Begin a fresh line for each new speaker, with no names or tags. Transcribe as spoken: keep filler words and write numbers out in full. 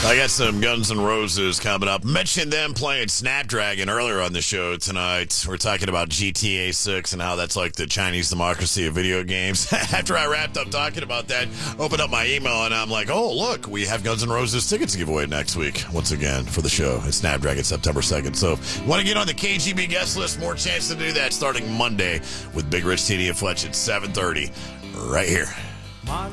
I got some Guns N' Roses coming up. Mentioned them playing Snapdragon earlier on the show tonight. We're talking about G T A six and how that's like the Chinese democracy of video games. After I wrapped up talking about that, opened up my email and I'm like, oh, look, we have Guns N' Roses tickets to give away next week, once again, for the show at Snapdragon September second. So if you want to get on the K G B guest list, more chance to do that starting Monday with Big Rich, T D, and Fletch at seven thirty right here.